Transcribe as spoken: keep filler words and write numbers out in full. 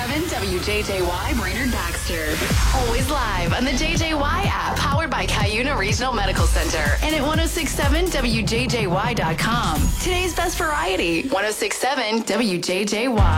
seven W J J Y Brainerd Baxter. Always live on the J J Y app, powered by Cuyuna Regional Medical Center, and at ten sixty-seven W J J Y dot com. Today's best variety, ten sixty-seven W J J Y.